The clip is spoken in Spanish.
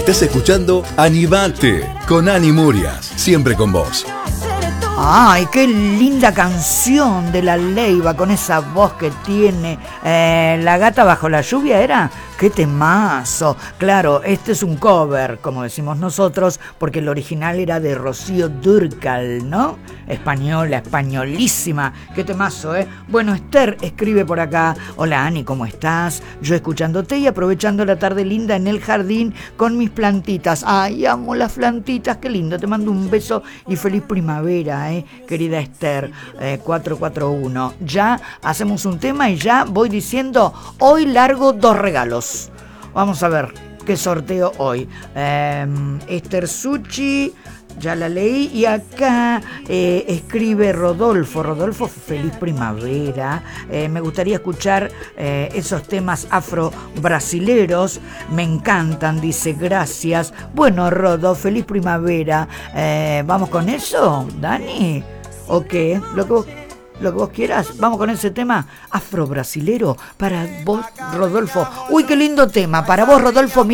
Estás escuchando Animate con Ani Murias, siempre con vos. Ay, qué linda canción de La Leiva con esa voz que tiene. La gata bajo la lluvia era. ¡Qué temazo! Claro, este es un cover, como decimos nosotros, porque el original era de Rocío Dúrcal, ¿no? Española, españolísima. ¡Qué temazo, eh! Bueno, Esther escribe por acá. Hola, Ani, ¿cómo estás? Yo escuchándote y aprovechando la tarde linda en el jardín con mis plantitas. ¡Ay, amo las plantitas! ¡Qué lindo! Te mando un beso y feliz primavera, querida Esther. 441. Ya hacemos un tema y ya voy diciendo, hoy largo 2 regalos. Vamos a ver qué sorteo hoy. Esther Suchi, ya la leí. Y acá escribe Rodolfo. Rodolfo, feliz primavera. Me gustaría escuchar esos temas afro-brasileros. Me encantan, dice, gracias. Bueno, Rodo, feliz primavera. ¿Vamos con eso, Dani? ¿O qué? Lo que vos quieras. Vamos con ese tema afro-brasilero para vos, Rodolfo. Uy, qué lindo tema. Para vos, Rodolfo.